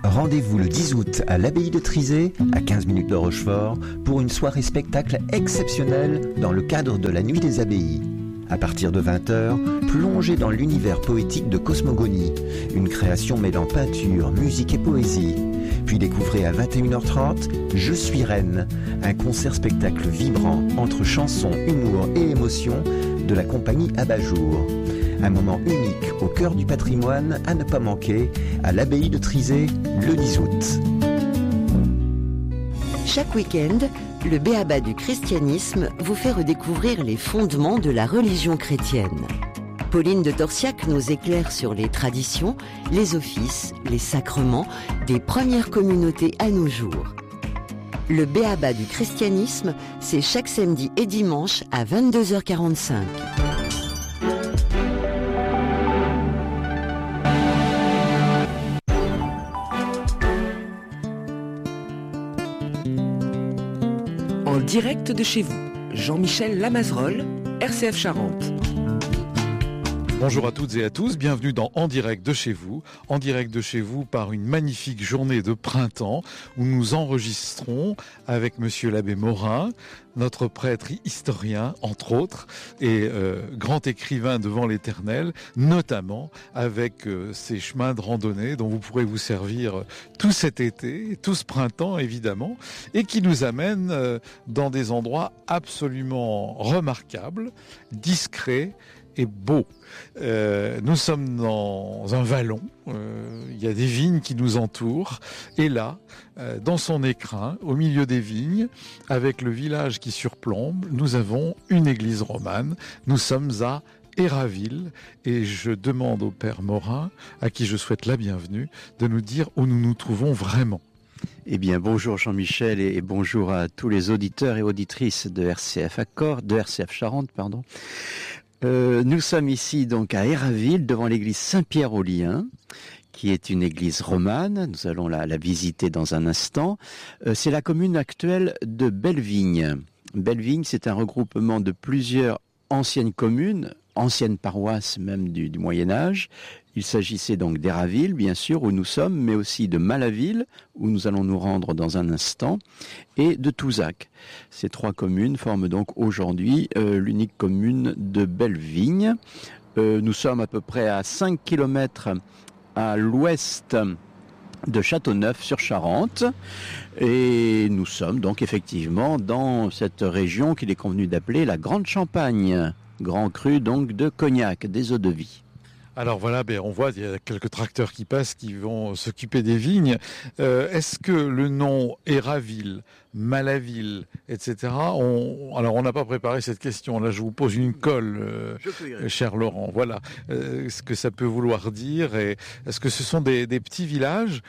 Rendez-vous le 10 août à l'abbaye de Trizé, à 15 minutes de Rochefort, pour une soirée spectacle exceptionnelle dans le cadre de la Nuit des Abbayes. À partir de 20h, plongez dans l'univers poétique de Cosmogonie, une création mêlant peinture, musique et poésie. Puis découvrez à 21h30 Je suis reine, un concert-spectacle vibrant entre chansons, humour et émotion de la compagnie Abat-Jour. Un moment unique au cœur du patrimoine à ne pas manquer à l'abbaye de Trizé le 10 août. Chaque week-end, le B.A.B.A. du christianisme vous fait redécouvrir les fondements de la religion chrétienne. Pauline de Torsiac nous éclaire sur les traditions, les offices, les sacrements des premières communautés à nos jours. Le B.A.B.A. du christianisme, c'est chaque samedi et dimanche à 22h45. En direct de chez vous, Jean-Michel Lamazerolle, RCF Charente. Bonjour à toutes et à tous, bienvenue dans En direct de chez vous par une magnifique journée de printemps où nous enregistrons avec monsieur l'abbé Morin, notre prêtre historien entre autres et grand écrivain devant l'Éternel, notamment avec ces chemins de randonnée dont vous pourrez vous servir tout cet été, tout ce printemps évidemment, et qui nous amènent dans des endroits absolument remarquables, discrets et beau. Nous sommes dans un vallon, il y a des vignes qui nous entourent, et là, dans son écrin, au milieu des vignes, avec le village qui surplombe, nous avons une église romane. Nous sommes à Héraville, et je demande au Père Morin, à qui je souhaite la bienvenue, de nous dire où nous nous trouvons vraiment. Eh bien, bonjour Jean-Michel et bonjour à tous les auditeurs et auditrices de RCF Charente, pardon. Nous sommes ici donc à Héraville, devant l'église Saint-Pierre-aux-Liens, qui est une église romane. Nous allons la visiter dans un instant. C'est la commune actuelle de Bellevigne. Bellevigne, c'est un regroupement de plusieurs anciennes communes, anciennes paroisses même du Moyen-Âge. Il s'agissait donc d'Héraville, bien sûr, où nous sommes, mais aussi de Malaville, où nous allons nous rendre dans un instant, et de Touzac. Ces trois communes forment donc aujourd'hui l'unique commune de Bellevigne. Nous sommes à peu près à 5 km à l'ouest de Châteauneuf-sur-Charente, et nous sommes donc effectivement dans cette région qu'il est convenu d'appeler la Grande Champagne, grand cru donc de Cognac, des eaux-de-vie. Alors voilà, on voit il y a quelques tracteurs qui passent, qui vont s'occuper des vignes. Est-ce que le nom Héraville, Malaville, etc. Alors on n'a pas préparé cette question. Là, je vous pose une colle, cher Laurent. Voilà, ce que ça peut vouloir dire. Et est-ce que ce sont des petits villages,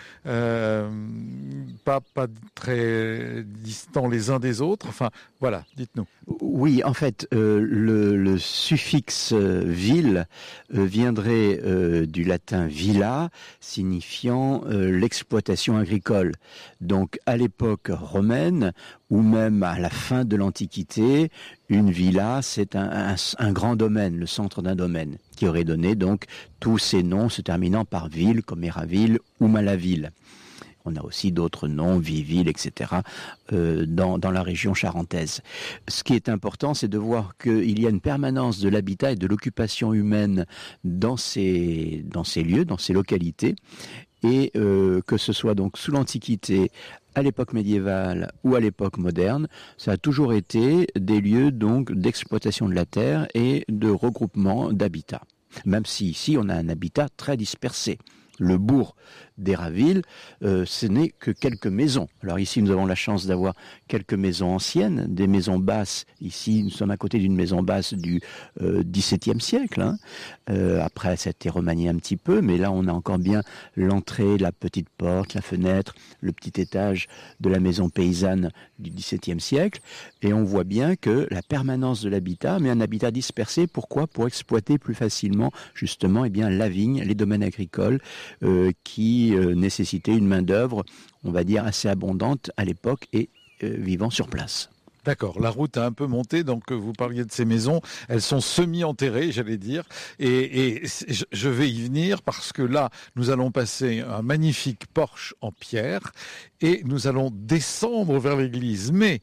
pas très distants les uns des autres? Enfin, voilà, dites-nous. Oui, en fait, le suffixe ville viendrait du latin villa, signifiant l'exploitation agricole. Donc, à l'époque romaine, ou même à la fin de l'Antiquité, une villa, c'est un grand domaine, le centre d'un domaine, qui aurait donné donc tous ces noms se terminant par ville, comme Héraville ou Malaville. On a aussi d'autres noms, Viville, etc., dans la région charentaise. Ce qui est important, c'est de voir qu'il y a une permanence de l'habitat et de l'occupation humaine dans ces lieux, dans ces localités, et que ce soit donc sous l'Antiquité, à l'époque médiévale ou à l'époque moderne, ça a toujours été des lieux donc d'exploitation de la terre et de regroupement d'habitat. Même si ici on a un habitat très dispersé. Le bourg d'Héraville, ce n'est que quelques maisons. Alors ici, nous avons la chance d'avoir quelques maisons anciennes, des maisons basses. Ici, nous sommes à côté d'une maison basse du XVIIe siècle. Après, ça a été remanié un petit peu, mais là, on a encore bien l'entrée, la petite porte, la fenêtre, le petit étage de la maison paysanne du XVIIe siècle. Et on voit bien que la permanence de l'habitat, mais un habitat dispersé, pourquoi ? Pour exploiter plus facilement, justement, la vigne, les domaines agricoles, qui nécessitait une main-d'œuvre, on va dire, assez abondante à l'époque et vivant sur place. D'accord, la route a un peu monté, donc vous parliez de ces maisons, elles sont semi-enterrées, j'allais dire, et je vais y venir parce que là, nous allons passer un magnifique porche en pierre et nous allons descendre vers l'église. Mais,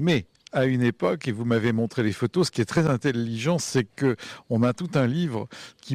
à une époque, et vous m'avez montré les photos, ce qui est très intelligent, c'est que on a tout un livre qui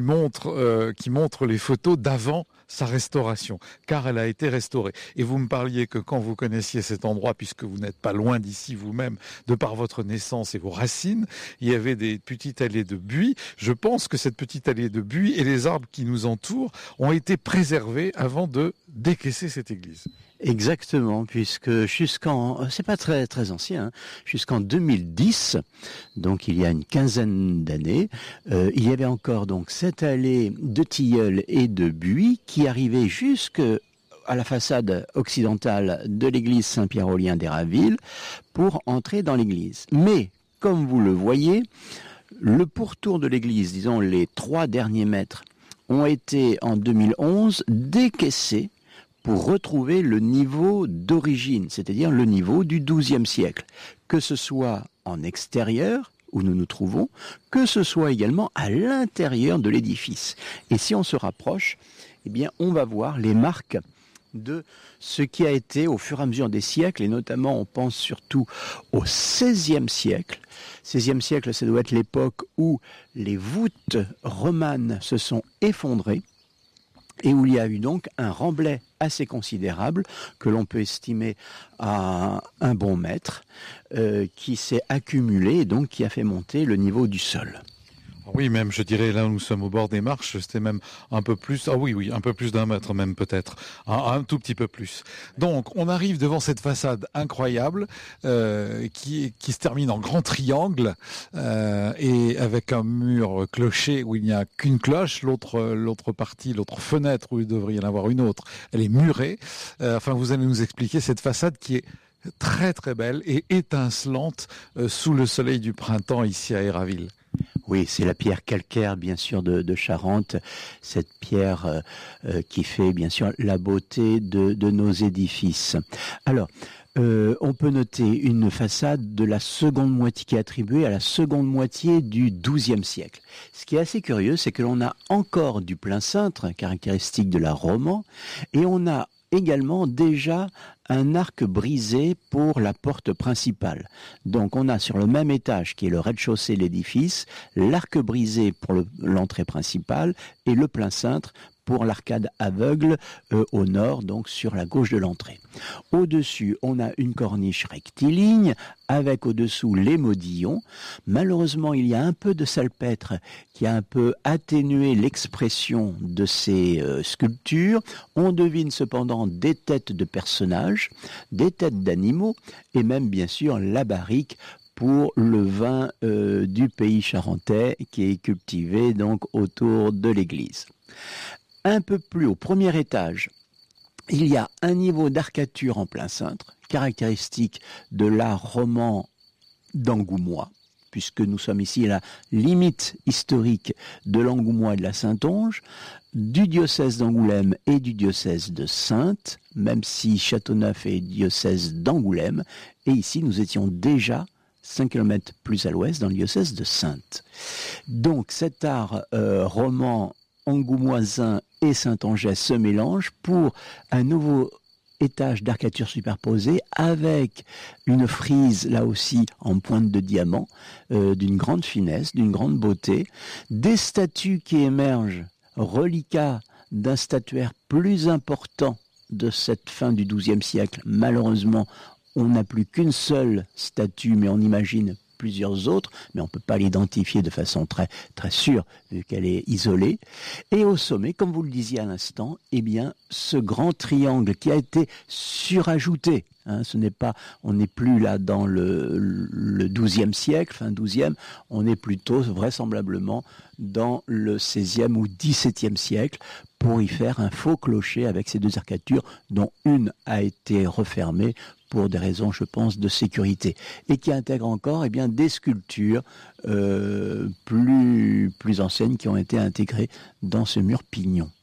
montre les photos d'avant sa restauration, car elle a été restaurée. Et vous me parliez que quand vous connaissiez cet endroit, puisque vous n'êtes pas loin d'ici vous-même, de par votre naissance et vos racines, il y avait des petites allées de buis. Je pense que cette petite allée de buis et les arbres qui nous entourent ont été préservés avant de décaisser cette église. Exactement, puisque c'est pas très très ancien, jusqu'en 2010, donc il y a une quinzaine d'années, il y avait encore donc cette allée de tilleuls et de buis qui arrivait jusque à la façade occidentale de l'église Saint-Pierre-Aulien d'Héraville pour entrer dans l'église. Mais, comme vous le voyez, le pourtour de l'église, disons les 3 derniers mètres, ont été en 2011 décaissés pour retrouver le niveau d'origine, c'est-à-dire le niveau du XIIe siècle, que ce soit en extérieur, où nous nous trouvons, que ce soit également à l'intérieur de l'édifice. Et si on se rapproche, eh bien, on va voir les marques de ce qui a été au fur et à mesure des siècles, et notamment on pense surtout au XVIe siècle. XVIe siècle, ça doit être l'époque où les voûtes romanes se sont effondrées, et où il y a eu donc un remblai assez considérable, que l'on peut estimer à un bon mètre, qui s'est accumulé et donc qui a fait monter le niveau du sol. Oui, même, je dirais, là où nous sommes au bord des marches, c'était même un peu plus, un peu plus d'1 mètre même peut-être, un tout petit peu plus. Donc, on arrive devant cette façade incroyable, qui se termine en grand triangle, et avec un mur clocher où il n'y a qu'une cloche, l'autre partie, l'autre fenêtre où il devrait y en avoir une autre, elle est murée. Vous allez nous expliquer cette façade qui est très très belle et étincelante sous le soleil du printemps ici à Héraville. Oui, c'est la pierre calcaire, bien sûr, de Charente, cette pierre qui fait, bien sûr, la beauté de nos édifices. Alors, on peut noter une façade de la seconde moitié, qui est attribuée à la seconde moitié du XIIe siècle. Ce qui est assez curieux, c'est que l'on a encore du plein cintre, caractéristique de l'art roman, et on a également déjà un arc brisé pour la porte principale. Donc on a sur le même étage, qui est le rez-de-chaussée de l'édifice, l'arc brisé pour l'entrée principale et le plein cintre pour l'arcade aveugle au nord, donc sur la gauche de l'entrée. Au-dessus, on a une corniche rectiligne avec au-dessous les modillons. Malheureusement, il y a un peu de salpêtre qui a un peu atténué l'expression de ces sculptures. On devine cependant des têtes de personnages, des têtes d'animaux et même bien sûr la barrique pour le vin du pays charentais qui est cultivé donc autour de l'église. Un peu plus au premier étage, il y a un niveau d'arcature en plein cintre, caractéristique de l'art roman d'Angoumois, puisque nous sommes ici à la limite historique de l'Angoumois et de la Saintonge, du diocèse d'Angoulême et du diocèse de Saintes, même si Châteauneuf est diocèse d'Angoulême, et ici nous étions déjà 5 km plus à l'ouest dans le diocèse de Saintes. Donc cet art roman angoumoisin et saintongeais se mélangent pour un nouveau étage d'arcature superposée avec une frise là aussi en pointe de diamant d'une grande finesse, d'une grande beauté, des statues qui émergent, reliquats d'un statuaire plus important de cette fin du XIIe siècle. Malheureusement, on n'a plus qu'une seule statue, mais on imagine plusieurs autres, mais on ne peut pas l'identifier de façon très, très sûre, vu qu'elle est isolée. Et au sommet, comme vous le disiez à l'instant, eh bien, ce grand triangle qui a été surajouté, on n'est plus là dans le XIIe siècle, fin XIIe, on est plutôt vraisemblablement dans le XVIe ou XVIIe siècle, pour y faire un faux clocher avec ces 2 arcatures, dont une a été refermée pour des raisons, je pense, de sécurité, et qui intègre encore des sculptures plus anciennes qui ont été intégrées dans ce mur pignon.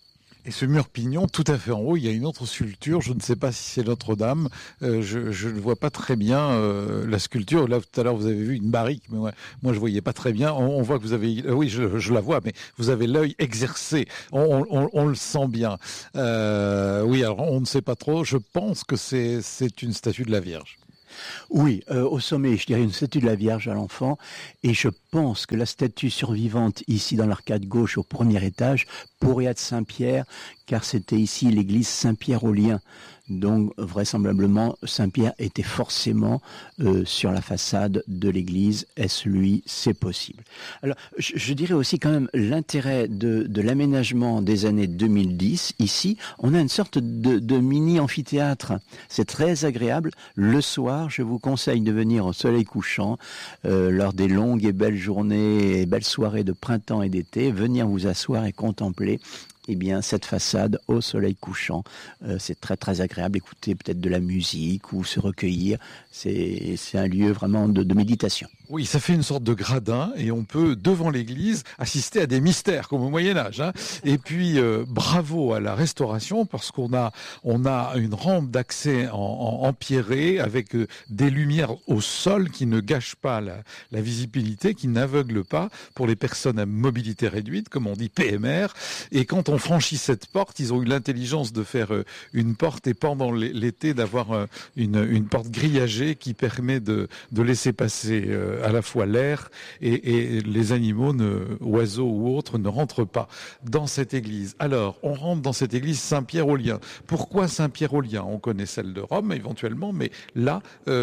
Et ce mur pignon, tout à fait en haut, il y a une autre sculpture. Je ne sais pas si c'est Notre-Dame. Je ne vois pas très bien la sculpture. Là, tout à l'heure, vous avez vu une barrique, mais moi je voyais pas très bien. On voit que vous avez, oui, je la vois, mais vous avez l'œil exercé. On le sent bien. Oui, alors on ne sait pas trop. Je pense que c'est une statue de la Vierge. Oui, au sommet, je dirais une statue de la Vierge à l'enfant, et je pense que la statue survivante ici dans l'arcade gauche au premier étage pourrait être Saint-Pierre, car c'était ici l'église Saint-Pierre au Lien. Donc vraisemblablement, Saint-Pierre était forcément sur la façade de l'église. Est-ce lui? C'est possible. Alors, je dirais aussi quand même l'intérêt de l'aménagement des années 2010. Ici, on a une sorte de mini-amphithéâtre. C'est très agréable. Le soir, je vous conseille de venir au soleil couchant, lors des longues et belles journées et belles soirées de printemps et d'été, venir vous asseoir et contempler cette façade au soleil couchant. C'est très très agréable, écouter peut-être de la musique ou se recueillir. C'est un lieu vraiment de méditation. Oui, ça fait une sorte de gradin et on peut, devant l'église, assister à des mystères, comme au Moyen-Âge. Et puis, bravo à la restauration, parce qu'on a une rampe d'accès en empierré avec des lumières au sol qui ne gâchent pas la visibilité, qui n'aveuglent pas pour les personnes à mobilité réduite, comme on dit PMR. Et quand on franchit cette porte, ils ont eu l'intelligence de faire une porte et pendant l'été d'avoir une porte grillagée qui permet de laisser passer à la fois l'air et les animaux, oiseaux ou autres, ne rentrent pas dans cette église. Alors, on rentre dans cette église Saint-Pierre-aux-Liens. Pourquoi Saint-Pierre-aux-Liens? On connaît celle de Rome éventuellement, mais là,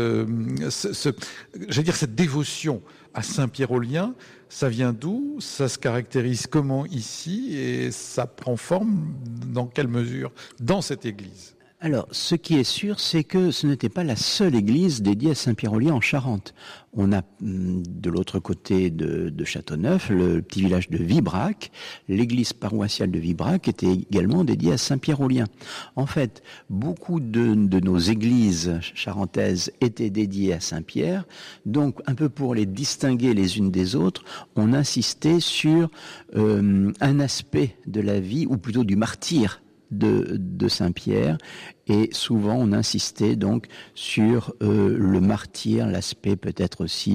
j'allais dire cette dévotion à Saint-Pierre-aux-Liens, ça vient d'où? Ça se caractérise comment ici? Et ça prend forme dans quelle mesure dans cette église? Alors, ce qui est sûr, c'est que ce n'était pas la seule église dédiée à Saint-Pierre-aux-Liens en Charente. On a de l'autre côté de Châteauneuf, le petit village de Vibrac. L'église paroissiale de Vibrac était également dédiée à Saint-Pierre-aux-Liens. En fait, beaucoup de nos églises charentaises étaient dédiées à Saint-Pierre. Donc, un peu pour les distinguer les unes des autres, on insistait sur un aspect de la vie, ou plutôt du martyre de Saint-Pierre, et souvent on insistait donc sur le martyre, l'aspect peut-être aussi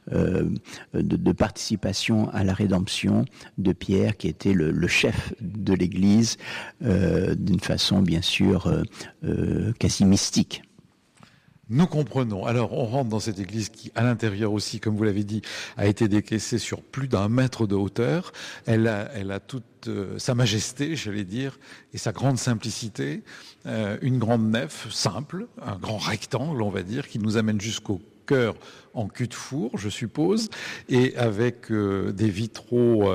de participation à la rédemption de Pierre, qui était le chef de l'Église, d'une façon bien sûr quasi mystique. Nous comprenons. Alors, on rentre dans cette église qui, à l'intérieur aussi, comme vous l'avez dit, a été décaissée sur plus d'1 mètre de hauteur. Elle a toute sa majesté, j'allais dire, et sa grande simplicité. Une grande nef simple, un grand rectangle, on va dire, qui nous amène jusqu'au chœur en cul-de-four, je suppose, et avec des vitraux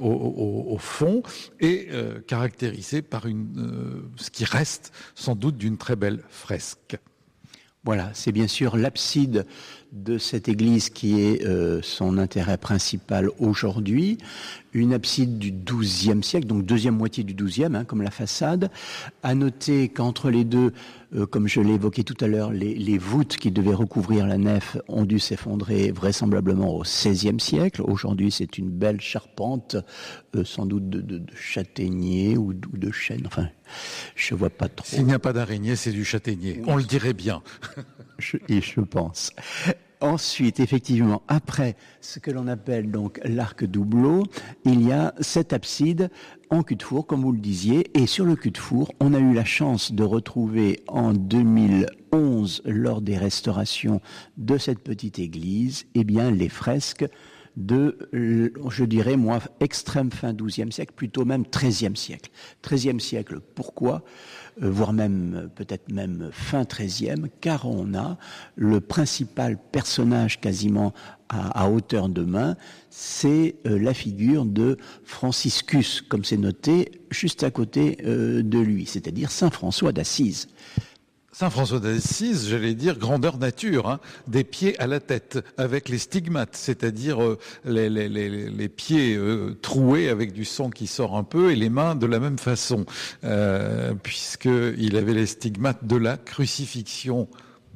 au fond, et caractérisé par ce qui reste sans doute d'une très belle fresque. Voilà, c'est bien sûr l'abside de cette église qui est son intérêt principal aujourd'hui. Une abside du XIIe siècle, donc deuxième moitié du XIIe, comme la façade. À noter qu'entre les deux, comme je l'ai évoqué tout à l'heure, les voûtes qui devaient recouvrir la nef ont dû s'effondrer vraisemblablement au XVIe siècle. Aujourd'hui, c'est une belle charpente, sans doute de châtaignier ou de chêne. Enfin, je vois pas trop. S'il n'y a pas d'araignée, c'est du châtaignier. On le dirait bien. Je pense. Ensuite, effectivement, après ce que l'on appelle donc l'arc doubleau, il y a cette abside en cul-de-four, comme vous le disiez, et sur le cul-de-four, on a eu la chance de retrouver en 2011, lors des restaurations de cette petite église, les fresques de, je dirais, moi, extrême fin XIIe siècle, plutôt même XIIIe siècle. XIIIe siècle, pourquoi ? Voire même, peut-être même fin XIIIe, car on a le principal personnage quasiment à hauteur de main, c'est la figure de Franciscus, comme c'est noté juste à côté de lui, c'est-à-dire Saint François d'Assise. Saint François d'Assise, j'allais dire grandeur nature, des pieds à la tête, avec les stigmates, c'est-à-dire les pieds troués avec du sang qui sort un peu, et les mains de la même façon, puisqu'il avait les stigmates de la crucifixion.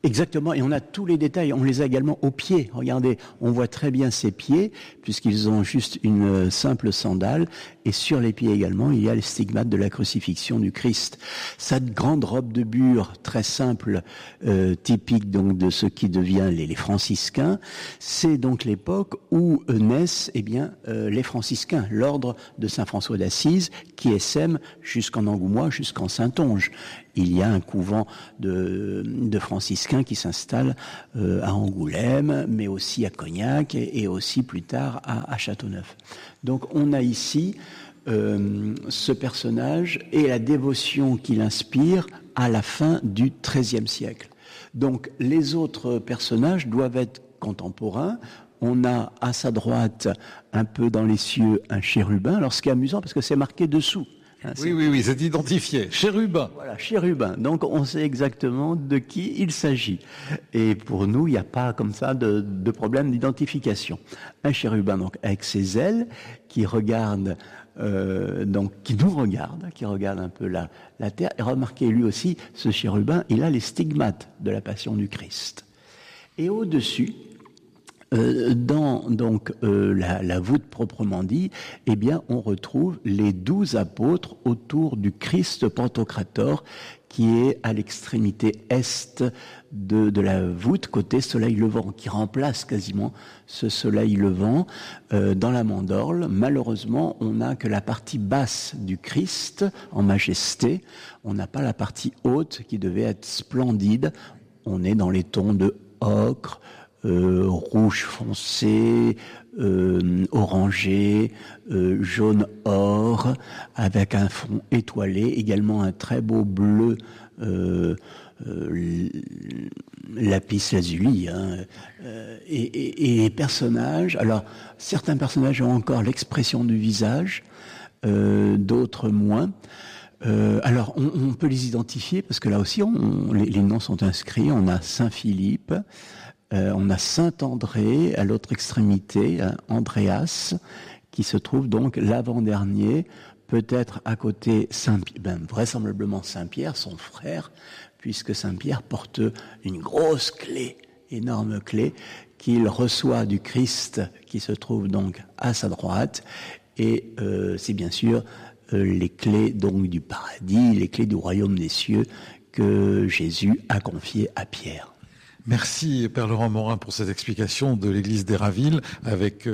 Exactement, et on a tous les détails, on les a également aux pieds. Regardez, on voit très bien ses pieds, puisqu'ils ont juste une simple sandale, et sur les pieds également, il y a les stigmates de la crucifixion du Christ. Cette grande robe de bure, très simple, typique donc de ce qui devient les franciscains, c'est donc l'époque où naissent les franciscains, l'ordre de Saint François d'Assise, qui essaime jusqu'en Angoumois, jusqu'en Saintonge. Il y a un couvent de franciscains qui s'installe à Angoulême, mais aussi à Cognac et aussi plus tard à Châteauneuf. Donc on a ici ce personnage et la dévotion qu'il inspire à la fin du XIIIe siècle. Donc les autres personnages doivent être contemporains. On a à sa droite, un peu dans les cieux, un chérubin. Alors ce qui est amusant, parce que c'est marqué dessous. Oui, c'est identifié. Chérubin. Voilà, chérubin. Donc on sait exactement de qui il s'agit. Et pour nous, il n'y a pas comme ça de problème d'identification. Un chérubin, donc, avec ses ailes, qui regarde, qui nous regarde, qui regarde un peu la terre. Et remarquez, lui aussi, ce chérubin, il a les stigmates de la passion du Christ. Et au-dessus, dans la voûte proprement dit, on retrouve les 12 apôtres autour du Christ Pantocrator qui est à l'extrémité est de la voûte, côté soleil levant, qui remplace quasiment ce soleil levant dans la mandorle. Malheureusement, on n'a que la partie basse du Christ en majesté. On n'a pas la partie haute qui devait être splendide. On est dans les tons de ocre, rouge foncé, orangé, jaune or, avec un fond étoilé, également un très beau bleu lapis lazuli, et les personnages. Alors certains personnages ont encore l'expression du visage, d'autres moins. Alors on peut les identifier parce que là aussi les noms sont inscrits. On a Saint Philippe. On a Saint-André à l'autre extrémité, Andréas, qui se trouve donc l'avant-dernier, peut-être à côté vraisemblablement Saint-Pierre, son frère, puisque Saint-Pierre porte une grosse clé, énorme clé, qu'il reçoit du Christ, qui se trouve donc à sa droite, et c'est bien sûr les clés donc du paradis, les clés du royaume des cieux que Jésus a confiées à Pierre. Merci Père Laurent Morin pour cette explication de l'église d'Héraville avec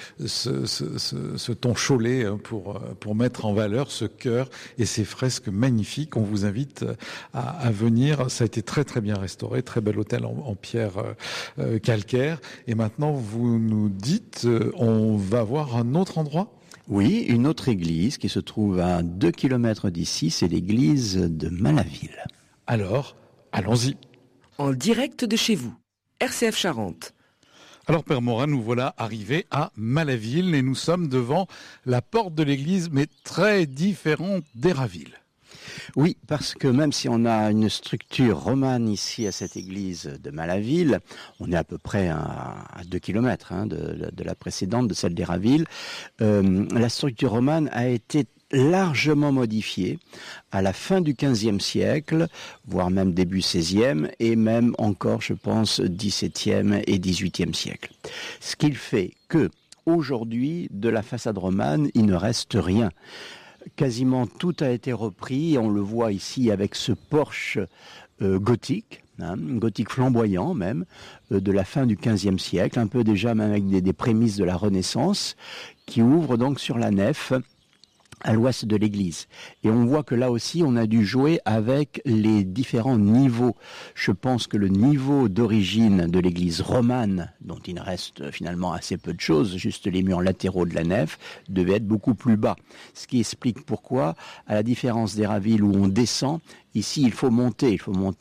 ce ton cholet pour mettre en valeur ce chœur et ces fresques magnifiques. On vous invite à venir. Ça a été très très bien restauré, très bel hôtel en pierre calcaire. Et maintenant vous nous dites, on va voir un autre endroit ? Oui, une autre église qui se trouve à 2 kilomètres d'ici, c'est l'église de Malaville. Alors, allons-y. En direct de chez vous, RCF Charente. Alors Père Morin, nous voilà arrivés à Malaville et nous sommes devant la porte de l'église, mais très différente d'Héraville. Oui, parce que même si on a une structure romane ici à cette église de Malaville, on est à peu près à 2 kilomètres de la précédente, de celle d'Héraville, la structure romane a été largement modifiée à la fin du XVe siècle, voire même début XVIe, et même encore, je pense, XVIIe et XVIIIe siècle. Ce qui fait que, aujourd'hui, de la façade romane, il ne reste rien. Quasiment tout a été repris, on le voit ici avec ce porche gothique, gothique flamboyant même, de la fin du XVe siècle, un peu déjà même avec des prémices de la Renaissance, qui ouvre donc sur la nef, à l'ouest de l'église. Et on voit que là aussi, on a dû jouer avec les différents niveaux. Je pense que le niveau d'origine de l'église romane, dont il ne reste finalement assez peu de choses, juste les murs latéraux de la nef, devait être beaucoup plus bas. Ce qui explique pourquoi, à la différence d'Héraville où on descend, ici il faut monter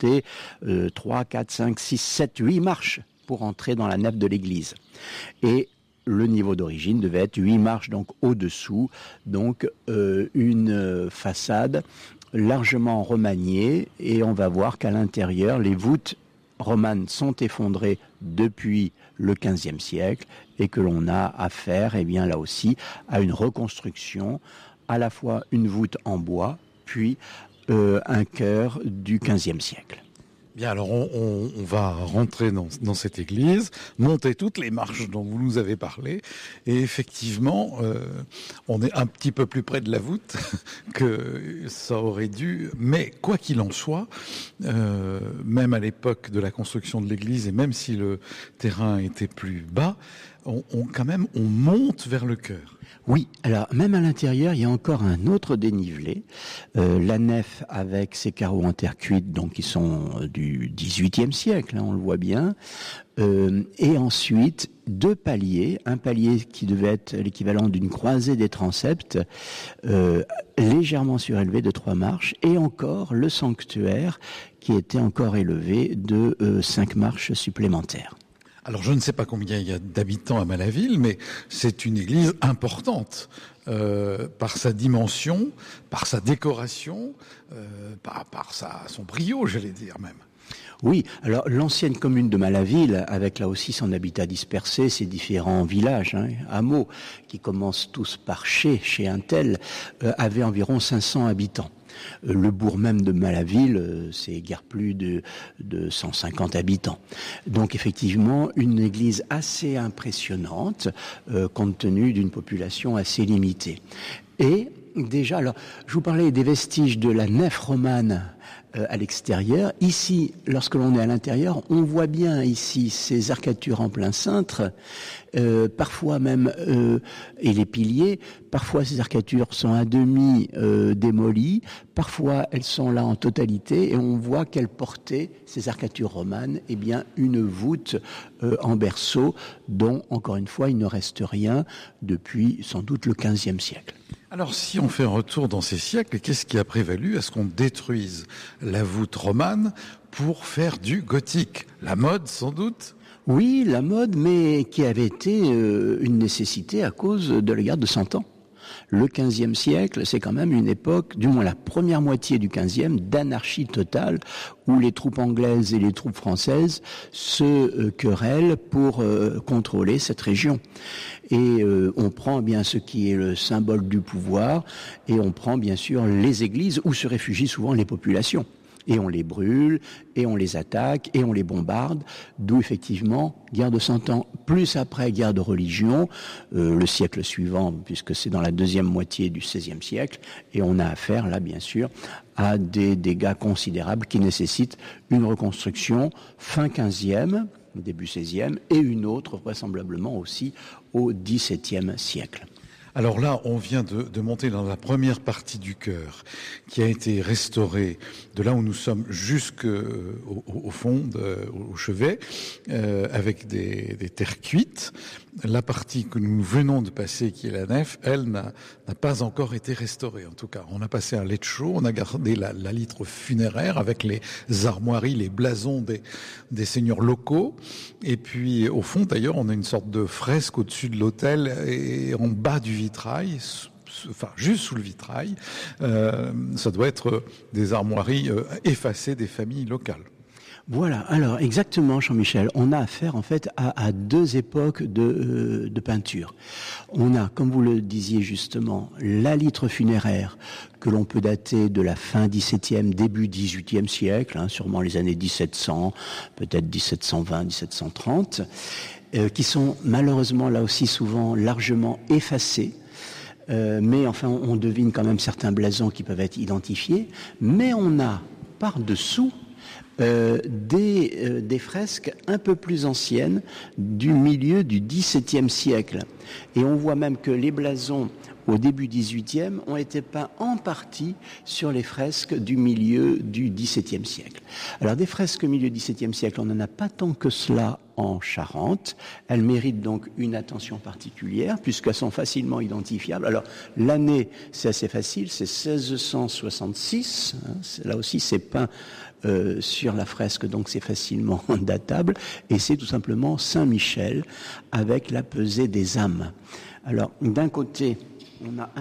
3, 4, 5, 6, 7, 8 marches pour entrer dans la nef de l'église. Et le niveau d'origine devait être 8 marches donc au-dessous, donc une façade largement remaniée, et on va voir qu'à l'intérieur, les voûtes romanes sont effondrées depuis le XVe siècle et que l'on a affaire, là aussi, à une reconstruction, à la fois une voûte en bois, puis un chœur du XVe siècle. Bien, alors on va rentrer dans cette église, monter toutes les marches dont vous nous avez parlé, et effectivement, on est un petit peu plus près de la voûte que ça aurait dû, mais quoi qu'il en soit, même à l'époque de la construction de l'église, et même si le terrain était plus bas, on monte vers le chœur. Oui, alors même à l'intérieur, il y a encore un autre dénivelé. La nef avec ses carreaux en terre cuite, donc qui sont du XVIIIe siècle, on le voit bien. Et ensuite, 2 paliers, un palier qui devait être l'équivalent d'une croisée des transepts, légèrement surélevé de 3 marches, et encore le sanctuaire qui était encore élevé de 5 marches supplémentaires. Alors je ne sais pas combien il y a d'habitants à Malaville, mais c'est une église importante par sa dimension, par sa décoration, par son brio, j'allais dire même. Oui, alors l'ancienne commune de Malaville, avec là aussi son habitat dispersé, ses différents villages, hameaux, qui commencent tous par chez un tel, avait environ 500 habitants. Le bourg même de Malaville, c'est guère plus de 150 habitants. Donc effectivement, une église assez impressionnante, compte tenu d'une population assez limitée. Et déjà, alors, je vous parlais des vestiges de la nef romane à l'extérieur. Ici, lorsque l'on est à l'intérieur, on voit bien ici ces arcatures en plein cintre, parfois même, et les piliers, parfois ces arcatures sont à demi démolies, parfois elles sont là en totalité, et on voit qu'elles portaient, ces arcatures romanes, eh bien, une voûte en berceau, dont, encore une fois, il ne reste rien depuis sans doute le XVe siècle. Alors, si on fait un retour dans ces siècles, qu'est-ce qui a prévalu à ce qu'on détruise la voûte romane pour faire du gothique? La mode, sans doute? Oui, la mode, mais qui avait été une nécessité à cause de la guerre de 100 ans. Le XVe siècle, c'est quand même une époque, du moins la première moitié du XVe, d'anarchie totale, où les troupes anglaises et les troupes françaises se querellent pour contrôler cette région. Et on prend bien ce qui est le symbole du pouvoir, et on prend bien sûr les églises, où se réfugient souvent les populations. Et on les brûle, et on les attaque, et on les bombarde, d'où effectivement, guerre de 100 ans, plus après guerre de religion, le siècle suivant, puisque c'est dans la deuxième moitié du XVIe siècle, et on a affaire là, bien sûr, à des dégâts considérables qui nécessitent une reconstruction fin XVe, début XVIe, et une autre, vraisemblablement aussi, au XVIIe siècle. Alors là, on vient de monter dans la première partie du chœur, qui a été restaurée de là où nous sommes jusqu'au fond, au chevet, avec des terres cuites. La partie que nous venons de passer, qui est la nef, elle n'a pas encore été restaurée. En tout cas, on a passé un lecco, on a gardé la litre funéraire avec les armoiries, les blasons des seigneurs locaux. Et puis, au fond, d'ailleurs, on a une sorte de fresque au-dessus de l'autel et en bas du vitrail, enfin juste sous le vitrail, ça doit être des armoiries effacées des familles locales. Voilà, alors exactement Jean-Michel, on a affaire en fait à 2 époques de peinture. On a, comme vous le disiez justement, la litre funéraire que l'on peut dater de la fin XVIIe, début XVIIIe siècle, sûrement les années 1700, peut-être 1720, 1730, qui sont malheureusement là aussi souvent largement effacées. Mais enfin, on devine quand même certains blasons qui peuvent être identifiés. Mais on a par-dessous des fresques un peu plus anciennes du milieu du XVIIe siècle. Et on voit même que les blasons au début XVIIIe ont été peints en partie sur les fresques du milieu du XVIIe siècle. Alors des fresques au milieu du XVIIe siècle, on n'en a pas tant que cela en Charente. Elles méritent donc une attention particulière puisqu'elles sont facilement identifiables. Alors l'année, c'est assez facile, c'est 1666. Là aussi, c'est peint sur la fresque, donc c'est facilement datable. Et c'est tout simplement Saint-Michel avec la pesée des âmes. Alors d'un côté, on a un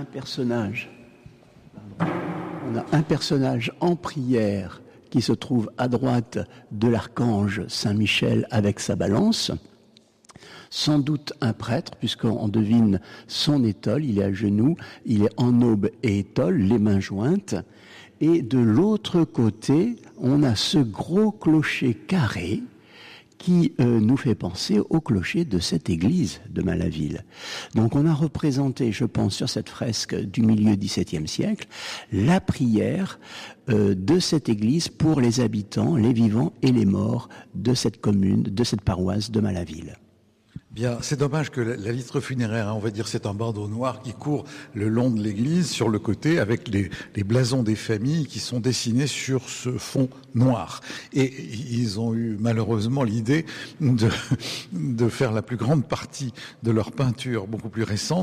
personnage en prière qui se trouve à droite de l'archange Saint-Michel avec sa balance, sans doute un prêtre, puisqu'on devine son étole, il est à genoux, il est en aube et étole, les mains jointes, Et de l'autre côté, on a ce gros clocher carré qui nous fait penser au clocher de cette église de Malaville. Donc on a représenté, je pense, sur cette fresque du milieu XVIIe siècle, la prière de cette église pour les habitants, les vivants et les morts de cette commune, de cette paroisse de Malaville. Bien, c'est dommage que la vitre funéraire, on va dire, c'est un bandeau noir qui court le long de l'église, sur le côté, avec les blasons des familles qui sont dessinés sur ce fond noir. Et ils ont eu malheureusement l'idée de faire la plus grande partie de leur peinture, beaucoup plus récente,